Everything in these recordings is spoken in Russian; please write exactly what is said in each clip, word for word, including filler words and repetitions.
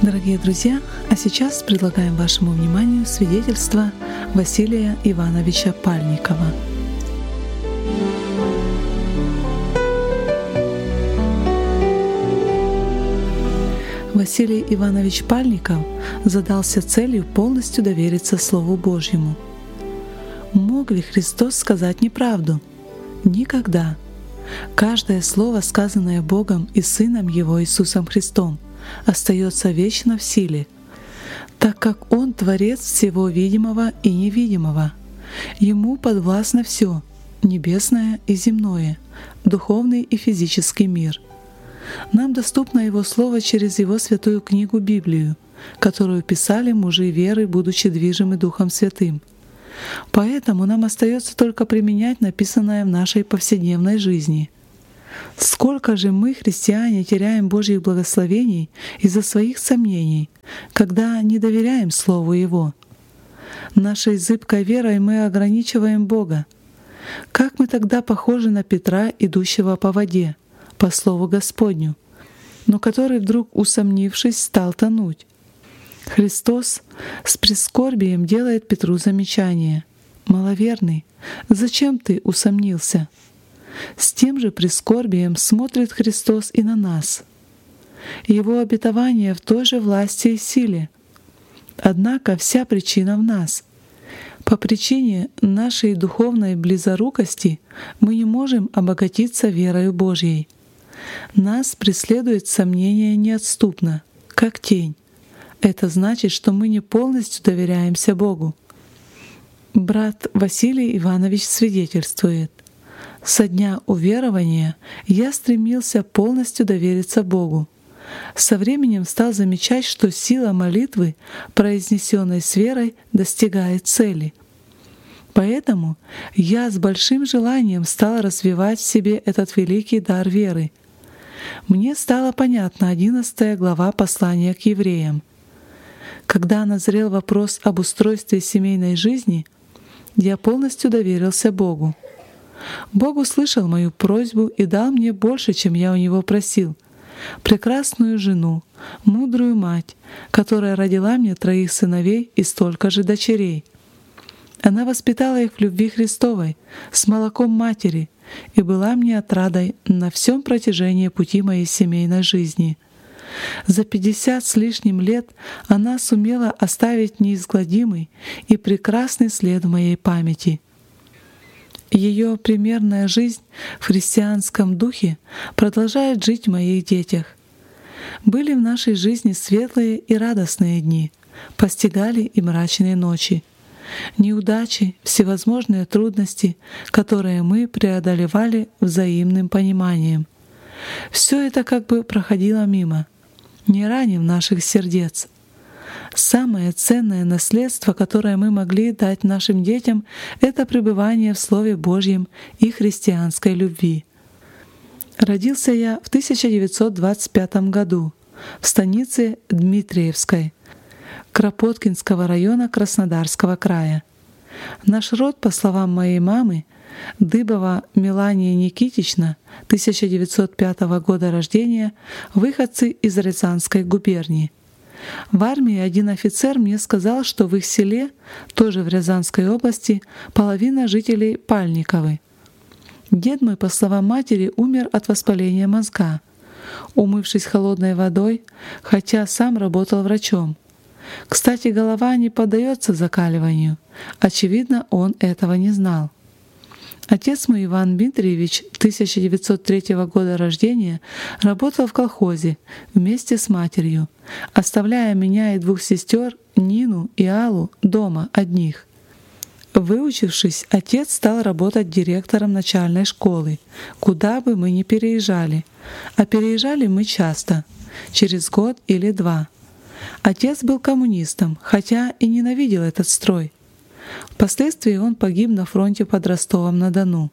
Дорогие друзья, а сейчас предлагаем вашему вниманию свидетельство Василия Ивановича Пальникова. Василий Иванович Пальников задался целью полностью довериться Слову Божьему. Мог ли Христос сказать неправду? Никогда. Каждое слово, сказанное Богом и Сыном Его Иисусом Христом, остается вечно в силе, так как Он Творец всего видимого и невидимого. Ему подвластно все — небесное и земное, духовный и физический мир. Нам доступно Его Слово через Его святую книгу Библию, которую писали мужи веры, будучи движимы Духом Святым. Поэтому нам остается только применять написанное в нашей повседневной жизни. Сколько же мы, христиане, теряем Божьих благословений из-за своих сомнений, когда не доверяем Слову Его. Нашей зыбкой верой мы ограничиваем Бога. Как мы тогда похожи на Петра, идущего по воде, по Слову Господню, но который вдруг, усомнившись, стал тонуть. Христос с прискорбием делает Петру замечание: «Маловерный, зачем ты усомнился?» С тем же прискорбием смотрит Христос и на нас. Его обетование в той же власти и силе. Однако вся причина в нас. По причине нашей духовной близорукости мы не можем обогатиться верою Божьей. Нас преследует сомнение неотступно, как тень. Это значит, что мы не полностью доверяемся Богу. Брат Василий Иванович свидетельствует: «Со дня уверования я стремился полностью довериться Богу. Со временем стал замечать, что сила молитвы, произнесенной с верой, достигает цели. Поэтому я с большим желанием стал развивать в себе этот великий дар веры. Мне стала понятна одиннадцатая глава послания к евреям. Когда назрел вопрос об устройстве семейной жизни, я полностью доверился Богу. Бог услышал мою просьбу и дал мне больше, чем я у Него просил: прекрасную жену, мудрую мать, которая родила мне троих сыновей и столько же дочерей. Она воспитала их в любви Христовой, с молоком матери, и была мне отрадой на всем протяжении пути моей семейной жизни. За пятьдесят с лишним лет она сумела оставить неизгладимый и прекрасный след в моей памяти. Ее примерная жизнь в христианском духе продолжает жить в моих детях. Были в нашей жизни светлые и радостные дни, постигали и мрачные ночи, неудачи, всевозможные трудности, которые мы преодолевали взаимным пониманием. Все это как бы проходило мимо, не ранив наших сердец. Самое ценное наследство, которое мы могли дать нашим детям, это пребывание в Слове Божьем и христианской любви. Родился я в тысяча девятьсот двадцать пятом году в станице Дмитриевской Кропоткинского района Краснодарского края. Наш род, по словам моей мамы, Дыбова Мелания Никитична, тысяча девятьсот пятого года рождения, выходцы из Рязанской губернии. В армии один офицер мне сказал, что в их селе, тоже в Рязанской области, половина жителей Пальниковы. Дед мой, по словам матери, умер от воспаления мозга, умывшись холодной водой, хотя сам работал врачом. Кстати, голова не поддается закаливанию. Очевидно, он этого не знал. Отец мой, Иван Дмитриевич, тысяча девятьсот третьего года рождения, работал в колхозе вместе с матерью, оставляя меня и двух сестер, Нину и Аллу, дома одних. Выучившись, отец стал работать директором начальной школы, куда бы мы ни переезжали. А переезжали мы часто, через год или два. Отец был коммунистом, хотя и ненавидел этот строй. Впоследствии он погиб на фронте под Ростовом-на-Дону.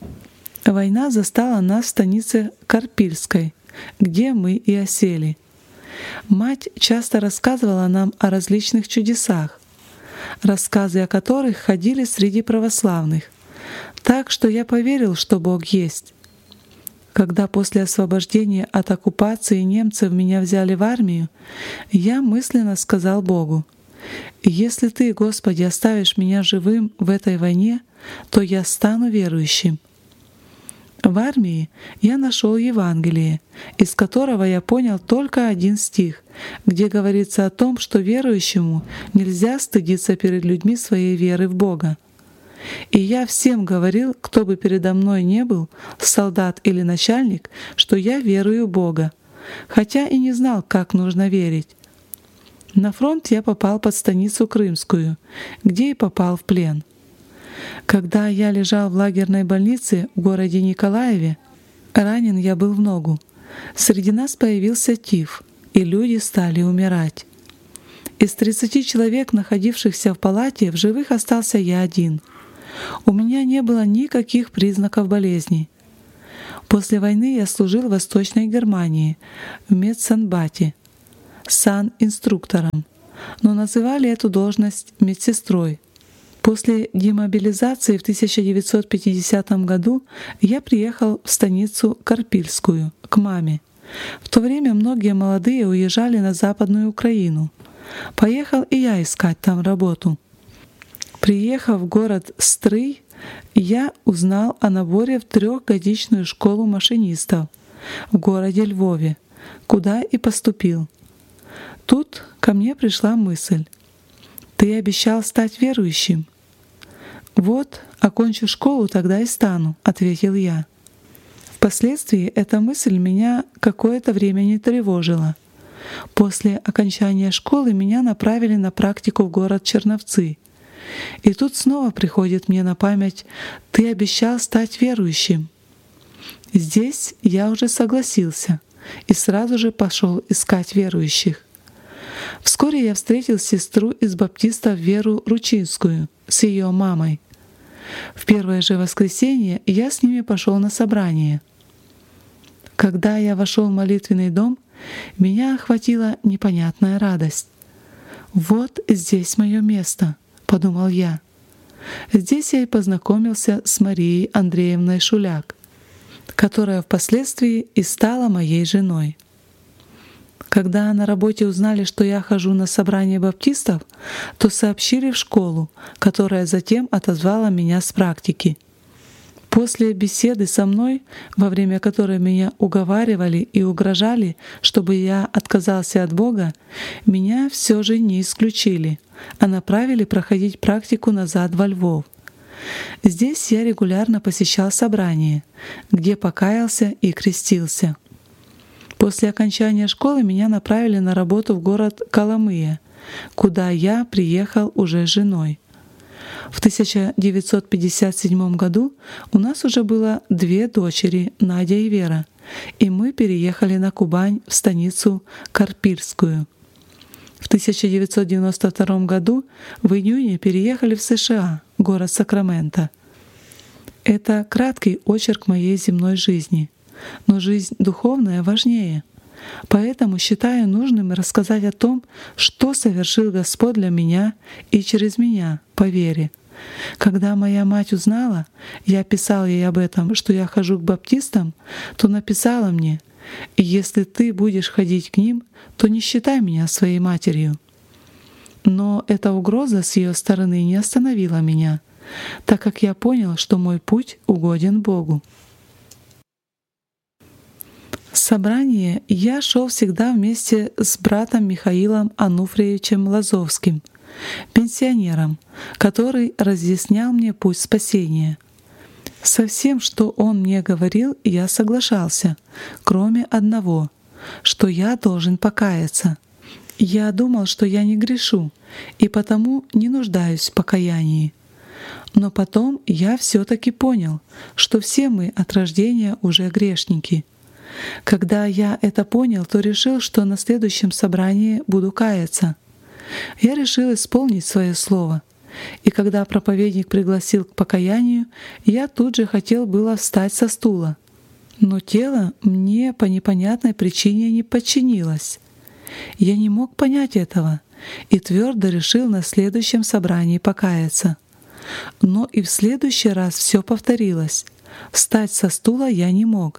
Война застала нас в станице Карпильской, где мы и осели. Мать часто рассказывала нам о различных чудесах, рассказы о которых ходили среди православных, так что я поверил, что Бог есть. Когда после освобождения от оккупации немцев меня взяли в армию, я мысленно сказал Богу: «Если Ты, Господи, оставишь меня живым в этой войне, то я стану верующим». В армии я нашел Евангелие, из которого я понял только один стих, где говорится о том, что верующему нельзя стыдиться перед людьми своей веры в Бога. И я всем говорил, кто бы передо мной не был, солдат или начальник, что я верую в Бога, хотя и не знал, как нужно верить. На фронт я попал под станицу Крымскую, где и попал в плен. Когда я лежал в лагерной больнице в городе Николаеве, ранен я был в ногу. Среди нас появился тиф, и люди стали умирать. Из тридцати человек, находившихся в палате, в живых остался я один. У меня не было никаких признаков болезни. После войны я служил в Восточной Германии, в медсанбате, сан-инструктором, но называли эту должность медсестрой. После демобилизации в тысяча девятьсот пятидесятом году я приехал в станицу Карпильскую, к маме. В то время многие молодые уезжали на Западную Украину. Поехал и я искать там работу. Приехав в город Стрий, я узнал о наборе в трехгодичную школу машинистов в городе Львове, куда и поступил. Тут ко мне пришла мысль: «Ты обещал стать верующим». «Вот, окончу школу, тогда и стану», — ответил я. Впоследствии эта мысль меня какое-то время не тревожила. После окончания школы меня направили на практику в город Черновцы. И тут снова приходит мне на память: «Ты обещал стать верующим». Здесь я уже согласился и сразу же пошел искать верующих. Вскоре я встретил сестру из баптистов Веру Ручинскую с ее мамой. В первое же воскресенье я с ними пошел на собрание. Когда я вошел в молитвенный дом, меня охватила непонятная радость. «Вот здесь мое место», — подумал я. Здесь я и познакомился с Марией Андреевной Шуляк, которая впоследствии и стала моей женой. Когда на работе узнали, что я хожу на собрание баптистов, то сообщили в школу, которая затем отозвала меня с практики. После беседы со мной, во время которой меня уговаривали и угрожали, чтобы я отказался от Бога, меня все же не исключили, а направили проходить практику назад во Львов. Здесь я регулярно посещал собрания, где покаялся и крестился. После окончания школы меня направили на работу в город Коломыя, куда я приехал уже с женой. В тысяча девятьсот пятьдесят седьмом году у нас уже было две дочери, Надя и Вера, и мы переехали на Кубань в станицу Карпильскую. В тысяча девятьсот девяносто втором году в июне переехали в США, город Сакраменто. Это краткий очерк моей земной жизни. Но жизнь духовная важнее. Поэтому считаю нужным рассказать о том, что совершил Господь для меня и через меня по вере. Когда моя мать узнала, я писал ей об этом, что я хожу к баптистам, то написала мне: «Если ты будешь ходить к ним, то не считай меня своей матерью». Но эта угроза с ее стороны не остановила меня, так как я понял, что мой путь угоден Богу. В собрание я шел всегда вместе с братом Михаилом Ануфриевичем Лазовским, пенсионером, который разъяснял мне путь спасения. Со всем, что он мне говорил, я соглашался, кроме одного, что я должен покаяться. Я думал, что я не грешу, и потому не нуждаюсь в покаянии. Но потом я все-таки понял, что все мы от рождения уже грешники. Когда я это понял, то решил, что на следующем собрании буду каяться. Я решил исполнить свое слово. И когда проповедник пригласил к покаянию, я тут же хотел было встать со стула. Но тело мне по непонятной причине не подчинилось. Я не мог понять этого и твердо решил на следующем собрании покаяться. Но и в следующий раз все повторилось. Встать со стула я не мог.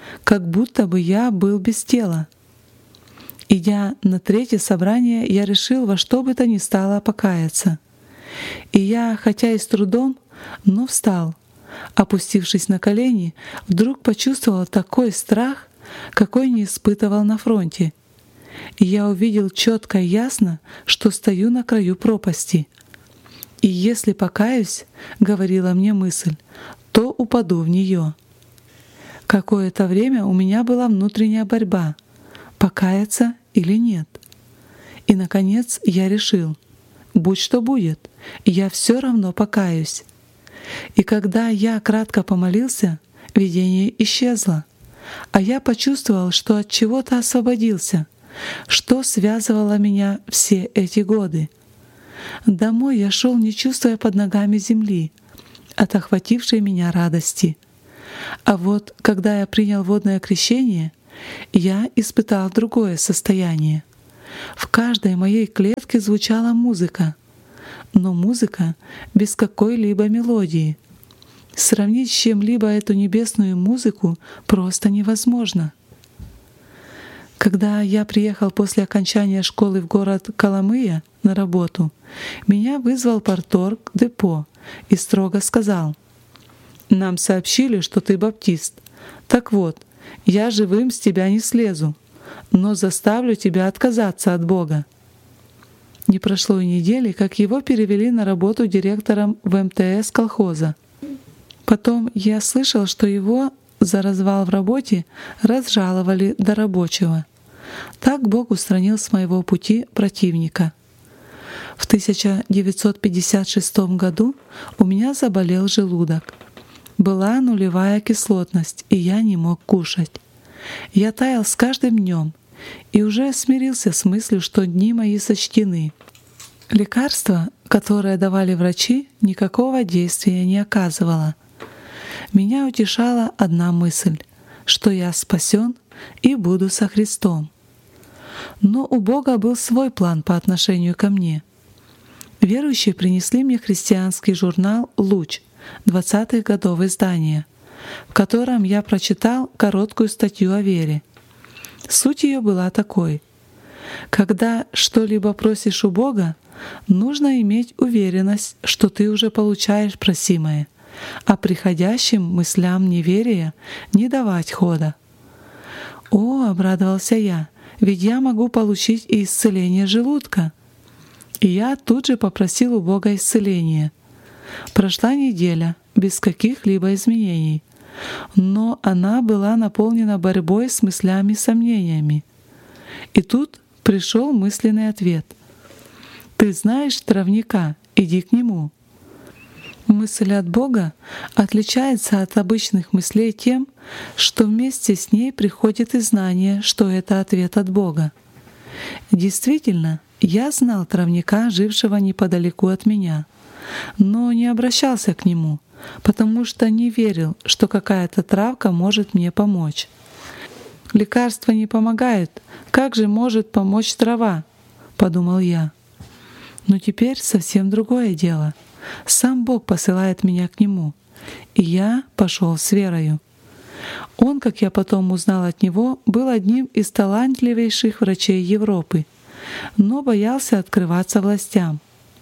как будто бы я был без тела. Идя на третье собрание, я решил во что бы то ни стало покаяться. И я, хотя и с трудом, но встал. Опустившись на колени, вдруг почувствовал такой страх, какой не испытывал на фронте. И я увидел четко и ясно, что стою на краю пропасти. И если покаюсь, говорила мне мысль, то упаду в нее. Какое-то время у меня была внутренняя борьба, покаяться или нет. И, наконец, я решил, будь что будет, я все равно покаюсь. И когда я кратко помолился, видение исчезло, а я почувствовал, что от чего-то освободился, что связывало меня все эти годы. Домой я шел, не чувствуя под ногами земли, от охватившей меня радости. А вот когда я принял водное крещение, я испытал другое состояние. В каждой моей клетке звучала музыка, но музыка без какой-либо мелодии. Сравнить с чем-либо эту небесную музыку просто невозможно. Когда я приехал после окончания школы в город Коломыя на работу, меня вызвал парторг депо и строго сказал: «Нам сообщили, что ты баптист. Так вот, я живым с тебя не слезу, но заставлю тебя отказаться от Бога». Не прошло и недели, как его перевели на работу директором в эм тэ эс колхоза. Потом я слышал, что его за развал в работе разжаловали до рабочего. Так Бог устранил с моего пути противника. В тысяча девятьсот пятьдесят шестом году у меня заболел желудок. Была нулевая кислотность, и я не мог кушать. Я таял с каждым днем и уже смирился с мыслью, что дни мои сочтены. Лекарство, которое давали врачи, никакого действия не оказывало. Меня утешала одна мысль, что я спасен и буду со Христом. Но у Бога был свой план по отношению ко мне. Верующие принесли мне христианский журнал «Луч» двадцатых годов издания, в котором я прочитал короткую статью о вере. Суть ее была такой: когда что-либо просишь у Бога, нужно иметь уверенность, что ты уже получаешь просимое, а приходящим мыслям неверия не давать хода. «О, — обрадовался я, — ведь я могу получить и исцеление желудка». И я тут же попросил у Бога исцеления. Прошла неделя без каких-либо изменений, но она была наполнена борьбой с мыслями и сомнениями. И тут пришел мысленный ответ: «Ты знаешь травника, иди к нему». Мысль от Бога отличается от обычных мыслей тем, что вместе с ней приходит и знание, что это ответ от Бога. Действительно, я знал травника, жившего неподалеку от меня, но не обращался к нему, потому что не верил, что какая-то травка может мне помочь. «Лекарства не помогают, как же может помочь трава?» — подумал я. Но теперь совсем другое дело. Сам Бог посылает меня к Нему, и я пошел с верою. Он, как я потом узнал от него, был одним из талантливейших врачей Европы, но боялся открываться властям.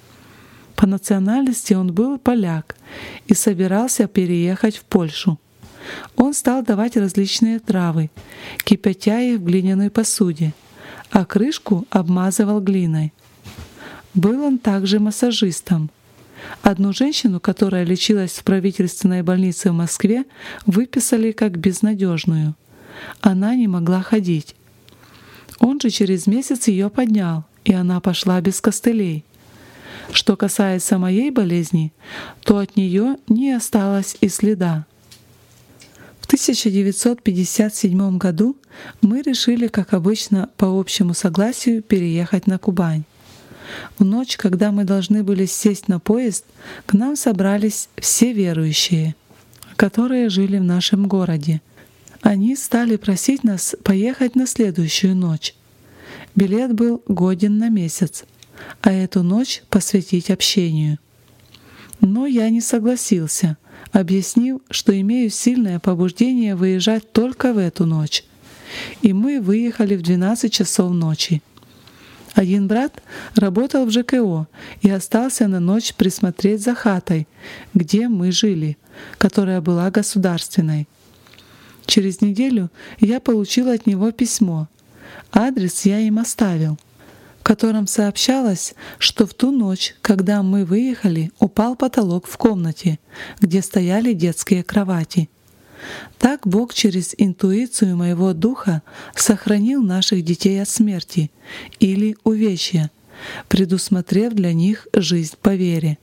По национальности он был поляк и собирался переехать в Польшу. Он стал давать различные травы, кипятя их в глиняной посуде, а крышку обмазывал глиной. Был он также массажистом. Одну женщину, которая лечилась в правительственной больнице в Москве, выписали как безнадежную. Она не могла ходить. Он же через месяц ее поднял, и она пошла без костылей. Что касается моей болезни, то от нее не осталось и следа. В тысяча девятьсот пятьдесят седьмом году мы решили, как обычно, по общему согласию переехать на Кубань. В ночь, когда мы должны были сесть на поезд, к нам собрались все верующие, которые жили в нашем городе. Они стали просить нас поехать на следующую ночь. Билет был годен на месяц, а эту ночь посвятить общению. Но я не согласился, объяснив, что имею сильное побуждение выезжать только в эту ночь. И мы выехали в двенадцать часов ночи. Один брат работал в Ж К О и остался на ночь присмотреть за хатой, где мы жили, которая была государственной. Через неделю я получил от него письмо. Адрес я им оставил, в котором сообщалось, что в ту ночь, когда мы выехали, упал потолок в комнате, где стояли детские кровати. Так Бог через интуицию моего духа сохранил наших детей от смерти или увечья, предусмотрев для них жизнь по вере.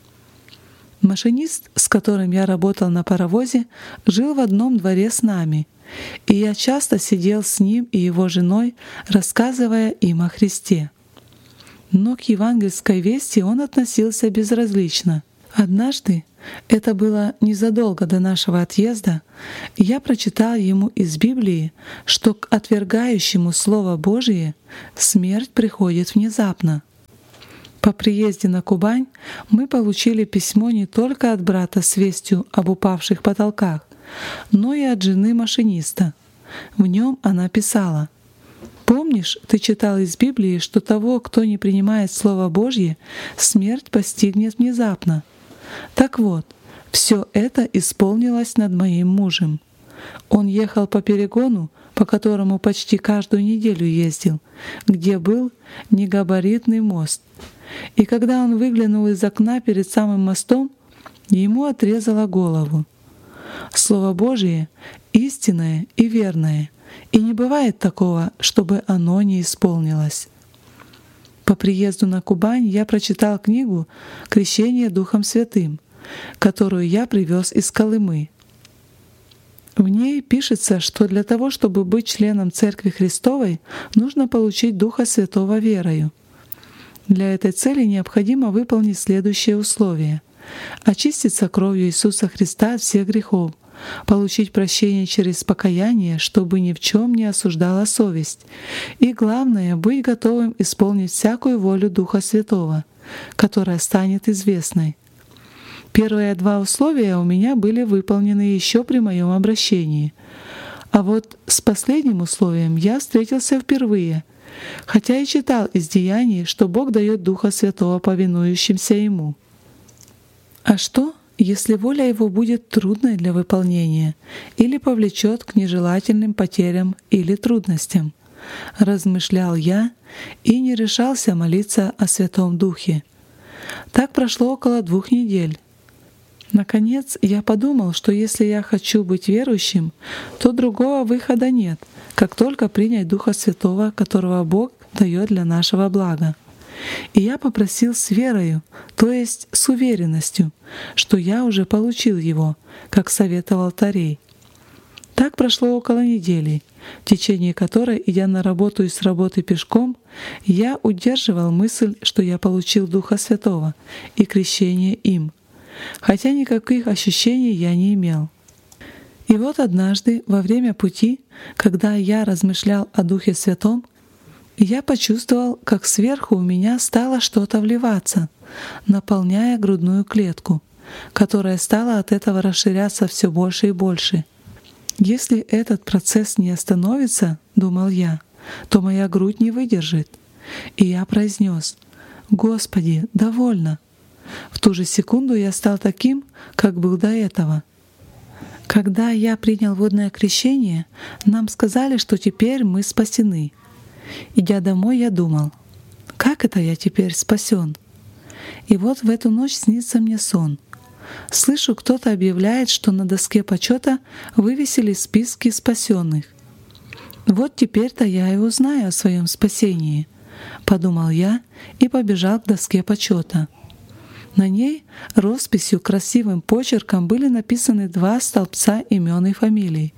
Машинист, с которым я работал на паровозе, жил в одном дворе с нами, и я часто сидел с ним и его женой, рассказывая им о Христе. Но к евангельской вести он относился безразлично. Однажды, это было незадолго до нашего отъезда, я прочитал ему из Библии, что к отвергающему Слово Божие смерть приходит внезапно. По приезде на Кубань мы получили письмо не только от брата с вестью об упавших потолках, но и от жены машиниста. В нем она писала: «Помнишь, ты читал из Библии, что того, кто не принимает Слово Божье, смерть постигнет внезапно? Так вот, все это исполнилось над моим мужем. Он ехал по перегону, по которому почти каждую неделю ездил, где был негабаритный мост. И когда он выглянул из окна перед самым мостом, ему отрезало голову. Слово Божие истинное и верное, и не бывает такого, чтобы оно не исполнилось». По приезду на Кубань я прочитал книгу «Крещение Духом Святым», которую я привез из Колымы. В ней пишется, что для того, чтобы быть членом Церкви Христовой, нужно получить Духа Святого верою. Для этой цели необходимо выполнить следующие условия: очиститься кровью Иисуса Христа от всех грехов, получить прощение через покаяние, чтобы ни в чем не осуждала совесть, и, главное, быть готовым исполнить всякую волю Духа Святого, которая станет известной. Первые два условия у меня были выполнены еще при моем обращении, а вот с последним условием я встретился впервые, хотя и читал из Деяний, что Бог дает Духа Святого повинующимся Ему. А что, если воля Его будет трудной для выполнения или повлечет к нежелательным потерям или трудностям? Размышлял я и не решался молиться о Святом Духе. Так прошло около двух недель. Наконец, я подумал, что если я хочу быть верующим, то другого выхода нет, как только принять Духа Святого, которого Бог дает для нашего блага. И я попросил с верою, то есть с уверенностью, что я уже получил его, как советовал Торей. Так прошло около недели, в течение которой, идя на работу и с работы пешком, я удерживал мысль, что я получил Духа Святого и крещение им, хотя никаких ощущений я не имел. И вот однажды, во время пути, когда я размышлял о Духе Святом, я почувствовал, как сверху у меня стало что-то вливаться, наполняя грудную клетку, которая стала от этого расширяться все больше и больше. Если этот процесс не остановится, думал я, то моя грудь не выдержит. И я произнес: «Господи, довольно». В ту же секунду я стал таким, как был до этого. Когда я принял водное крещение, нам сказали, что теперь мы спасены. Идя домой, я думал: как это я теперь спасен? И вот в эту ночь снится мне сон. Слышу, кто-то объявляет, что на доске почета вывесили списки спасенных. Вот теперь-то я и узнаю о своем спасении, подумал я и побежал к доске почета. На ней росписью красивым почерком были написаны два столбца имен и фамилий.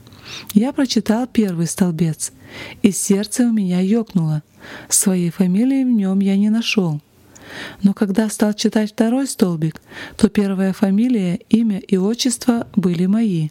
Я прочитал первый столбец, и сердце у меня ёкнуло. Своей фамилии в нем я не нашел. Но когда стал читать второй столбик, то первая фамилия, имя и отчество были мои.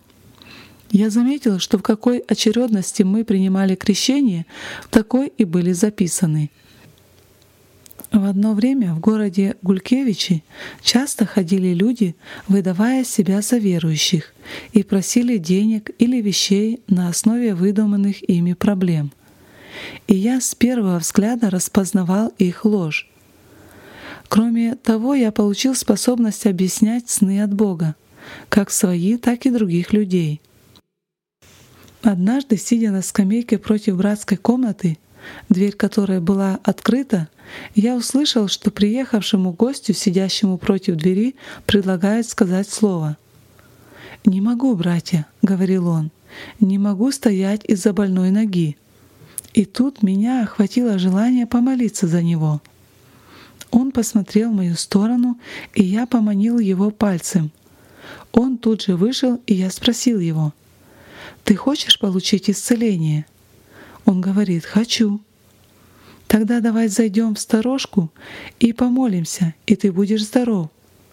Я заметил, что в какой очередности мы принимали крещение, в такой и были записаны. В одно время в городе Гулькевичи часто ходили люди, выдавая себя за верующих, и просили денег или вещей на основе выдуманных ими проблем. И я с первого взгляда распознавал их ложь. Кроме того, я получил способность объяснять сны от Бога, как свои, так и других людей. Однажды, сидя на скамейке против братской комнаты, дверь которой была открыта, я услышал, что приехавшему гостю, сидящему против двери, предлагают сказать слово. «Не могу, братья», — говорил он, — «не могу стоять из-за больной ноги». И тут меня охватило желание помолиться за него. Он посмотрел в мою сторону, и я поманил его пальцем. Он тут же вышел, и я спросил его: «Ты хочешь получить исцеление?» Он говорит: «Хочу». «Тогда давай зайдем в сторожку и помолимся, и ты будешь здоров».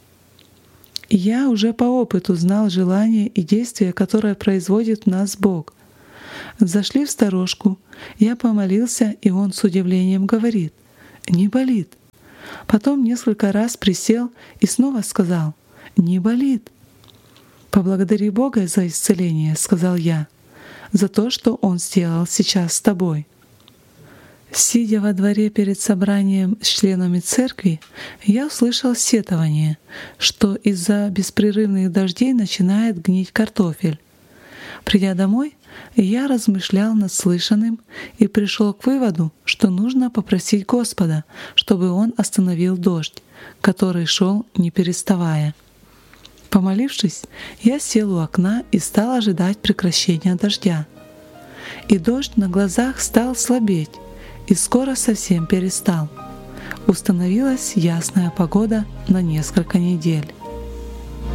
Я уже по опыту знал желание и действие, которое производит в нас Бог. Зашли в сторожку, я помолился, и он с удивлением говорит: «Не болит». Потом несколько раз присел и снова сказал: «Не болит». «Поблагодари Бога за исцеление», — сказал я, «за то, что Он сделал сейчас с тобой». Сидя во дворе перед собранием с членами церкви, я услышал сетование, что из-за беспрерывных дождей начинает гнить картофель. Придя домой, я размышлял над слышанным и пришел к выводу, что нужно попросить Господа, чтобы Он остановил дождь, который шел не переставая. Помолившись, я сел у окна и стал ожидать прекращения дождя. И дождь на глазах стал слабеть, и скоро совсем перестал. Установилась ясная погода на несколько недель.